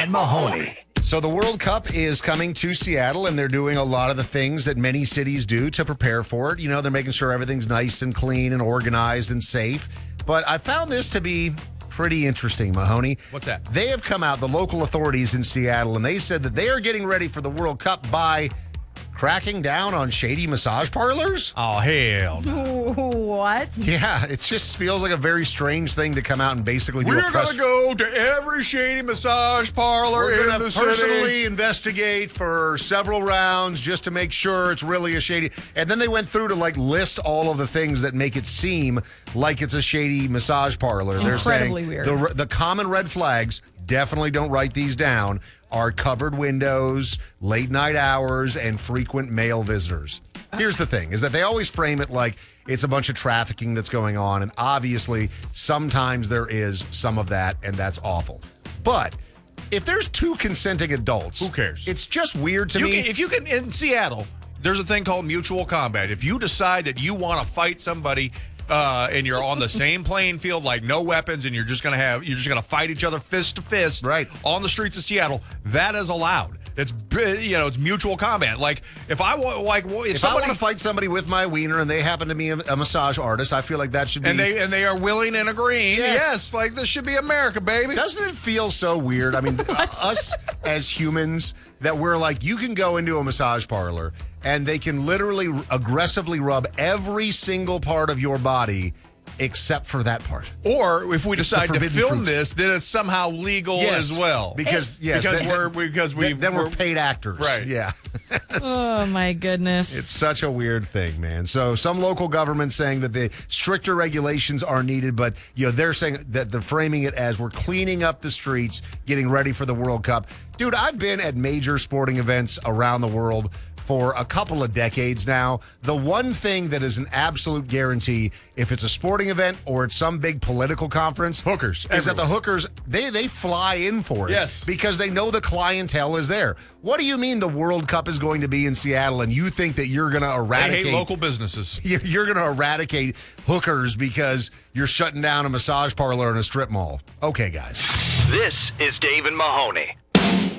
and Mahoney. So the World Cup is coming to Seattle, and they're doing a lot of the things that many cities do to prepare for it. You know, they're making sure everything's nice and clean and organized and safe. But I found this to be pretty interesting, Mahoney. What's that? They have come out, the local authorities in Seattle, and they said that they are getting ready for the World Cup by cracking down on shady massage parlors. Oh, hell no. What? Yeah, it just feels like a very strange thing to come out and basically do We're a press. going to go to every shady massage parlor We're in going the to city. personally investigate for several rounds just to make sure it's really a shady. And then they went through to list all of the things that make it seem like it's a shady massage parlor. They're saying Incredibly weird. the common red flags, definitely don't write these down, are covered windows, late night hours, and frequent male visitors. Here's the thing, is that they always frame it like it's a bunch of trafficking that's going on, and obviously sometimes there is some of that, and that's awful. But if there's two consenting adults, Who cares? It's just weird to me. If you can, in Seattle, there's a thing called mutual combat. If you decide that you want to fight somebody and you're on the same playing field, like no weapons, and you're just gonna fight each other fist to fist, Right, on the streets of Seattle, that is allowed. It's it's mutual combat. Like if I want, if I want to fight somebody with my wiener and they happen to be a massage artist, I feel like that should be. and they are willing and agreeing. Yes, like this should be America, baby. Doesn't it feel so weird? I mean, us as humans, that we're like, you can go into a massage parlor and they can literally aggressively rub every single part of your body except for that part. Or if we decide to forbidden film fruit. this, then it's somehow legal Yes, as well. because we're paid actors. Right. Yeah. Oh, my goodness. It's such a weird thing, man. So some local governments saying that the stricter regulations are needed, but they're saying that they're framing it as we're cleaning up the streets, getting ready for the World Cup. Dude, I've been at major sporting events around the world for a couple of decades now. The one thing that is an absolute guarantee, if it's a sporting event or it's some big political conference, Hookers, is that the hookers, they fly in for it. Yes. Because they know the clientele is there. What do you mean the World Cup is going to be in Seattle and you think that you're going to They eradicate hate local businesses. you're going to eradicate hookers because you're shutting down a massage parlor and a strip mall? Okay, guys. This is Dave and Mahoney.